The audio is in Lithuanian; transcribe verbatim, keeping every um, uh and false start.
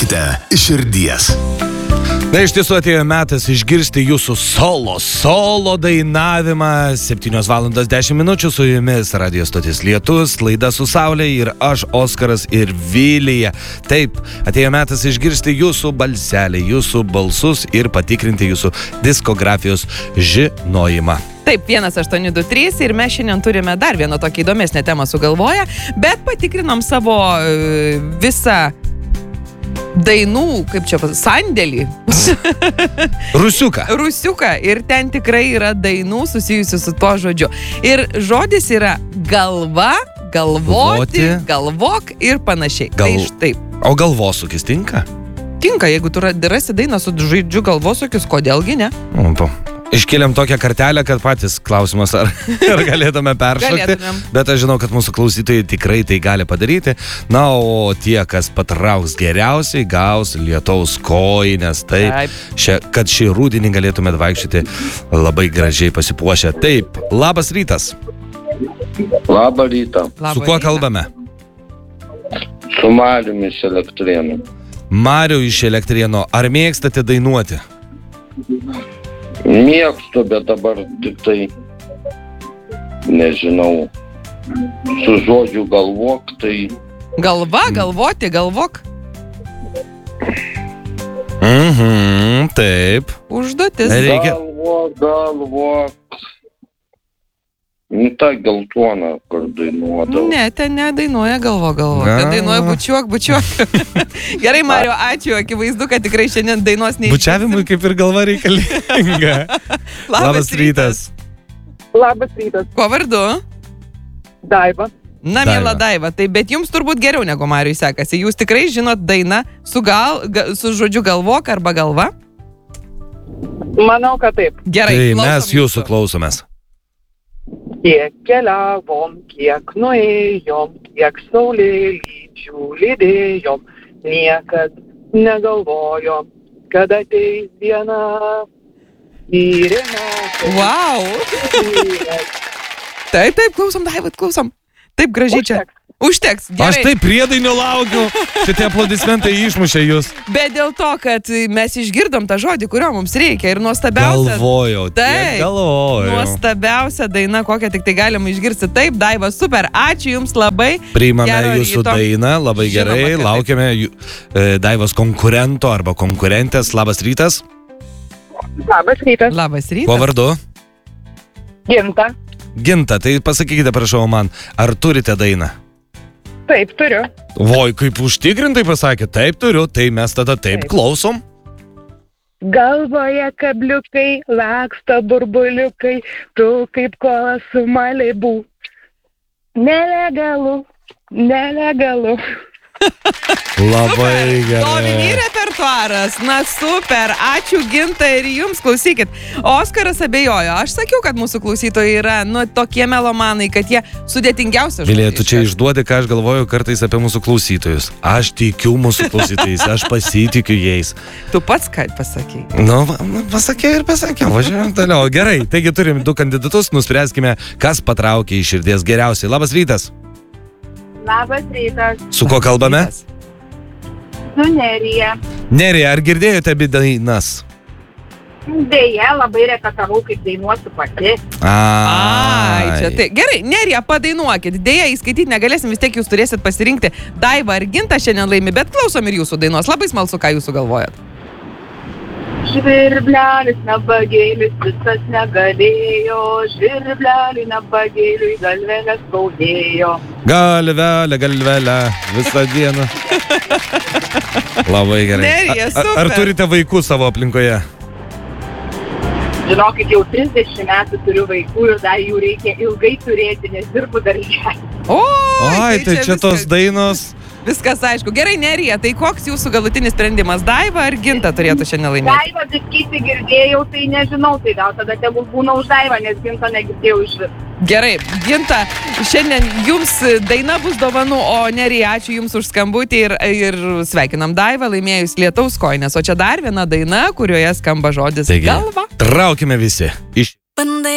dainuokite iš širdies. Na, iš tiesų atėjo metas išgirsti jūsų solo, solo dainavimą. septynios valandos dešimt minučių su jumis radio stotis Lietus, laida su Saulė ir aš, Oskaras ir Vilija. Taip, atėjo metas išgirsti jūsų balselį, jūsų balsus ir patikrinti jūsų diskografijos žinojimą. Taip, vienas aštuoni du trys ir mes šiandien turime dar vieną tokią įdomesnę temą sugalvoję, bet patikrinom savo uh, visą dainų, kaip čia pas, sandėlį. Rusiuką. Rusiuką. Ir ten tikrai yra dainų susijusių su tuo žodžiu. Ir žodis yra galva, galvoti, Galvoti. galvok ir panašiai. Gal... Tai štai. O galvosūkis tinka? Tinka, jeigu tu rasi dainą su žodžiu galvosūkis, kodėlgi ne? O, po. Iškėlėm tokią kartelę, kad patys klausimas, ar, ar galėtume peršokti. Galėtumėm. Bet aš žinau, kad mūsų klausytojai tikrai tai gali padaryti. Na, o tie, kas patrauks geriausiai, gaus lietaus kojines. Taip, Taip. Šia, kad šį rudenį galėtumėt vaikščioti labai gražiai pasipuošę. Taip, labas rytas. Labą rytą. Labą Su kuo rytą. kalbame? Su Mariumi iš Elektrėnų. Mariau iš Elektrėno. Ar mėgstate dainuoti? Mėgstu, bet dabar tik tai, nežinau, su žodžiu galvok, tai Galva, galvoti, galvok. Mhm, taip. Užduotis. Reikia- galvok, galvok. Nu, ta geltona, kur dainuodavau. Ne, ten nedainuoja galvo, galvo. Na. Ten dainuoja bučiuok, bučiuok. Gerai, Mario, ačiū. Akivaizdu, kad tikrai šiandien dainos neįsivaizduoju. Bučiavimui kaip ir galva reikalinga. Labas rytas. Labas rytas, Kuo vardu? Daiva. Na, Daiva. miela Daiva, tai bet jums turbūt geriau negu Mariui sekasi. Jūs tikrai žinot dainą su, gal, ga, su žodžiu galvok arba galva? Manau, kad taip. Gerai, Tai klausom mes jūsų klausomės. Kiek keliavom, kiek nuėjom, kiek saulėlydžių lydėjom, niekad negalvojom, kad ateis diena. Tyrėme. Wow. Taip, taip, klausom, Daiva, klausom. Taip, gražiai čia. Užteks. Užteks. Gerai. Aš taip priedainio laukiu. Šitie aplodismentai išmušė jūs. Bet dėl to, kad mes išgirdom tą žodį, kurio mums reikia ir nuostabiausia. Galvojau, tiek Taip. galvojau. Nuostabiausia daina, kokią tik tai galima išgirsti. Taip, Daiva, super. Ačiū Jums labai. Priimame Gero jūsų ryto. dainą, labai Žinoma, gerai. kad taip. Laukiame jų, e, Daivos konkurento arba konkurentės. Labas rytas. Labas rytas. Labas rytas. Kuo vardu? Ginta. Ginta, tai pasakykite, prašau man, ar turite dainą? Taip, turiu. Voi, kaip užtikrintai pasakė, taip turiu, tai mes tada taip, Taip. klausom. Galvoje kabliukai, laksto burbuliukai, tu kaip kolas su Malibu. Nelegalu, nelegalu. Labai Doviny gerai. repertuaras. Na, super. Ačiū, Ginta, ir Jums klausykit. Oskaras abejojo. Aš sakiau, kad mūsų klausytojai yra, nu, tokie melomanai, kad jie sudėtingiausia žodžiai. Vilija, tu čia išduodi, ką aš galvoju kartais apie mūsų klausytojus. Aš tikiu mūsų klausytojais, aš pasitikiu jais. Tu pats ką pasakei? Nu, va, va, pasakiau ir pasakiau, važiuojam toliau. Gerai, taigi turim du kandidatus, nuspręskime, kas patraukia iš širdies geriausiai. Labas rytas. Labas rytas. Su kuo kalbame? Su Nerija. Nerija, ar girdėjote abi dainas? Deja, labai repetavau, kaip dainuosiu pati. Ai, čia tai. Gerai, Nerija, padainuokit. Deja, įskaityti negalėsim, vis tiek jūs turėsit pasirinkti Daiva ar Ginta šiandien laimi, bet klausom ir jūsų dainos. Labai smalsu, ką jūsų galvojat. Žvirblelis nebagėlis, visas negalėjo, žvirblelį nebagėliui galvelę skaudėjo. Galvelė, galvelė, visą dieną. Labai gerai. Nerija, A- a- Ar super. turite vaikų savo aplinkoje? Žinokit, jau trisdešimt metų turiu vaikų ir dar jų reikia ilgai turėti, nes dirbu darželį. O, Oi, tai čia tos viskas, dainos. viskas aišku. Gerai, Nerija, tai koks jūsų galutinis sprendimas? Daiva ar Ginta turėtų šiandien laimėti? Daivą biskyti girdėjau, tai nežinau, tai gal tada tegul būna už Daivą, nes Ginto negirdėjau iš vis. Gerai, Ginta, šiandien jums daina bus dovanų, o Nerija, ačiū Jums už skambutį ir, ir sveikinam Daivą, laimėjus lietaus kojines. O čia dar viena daina, kurioje skamba žodis Taigi, galva. traukime visi. Iš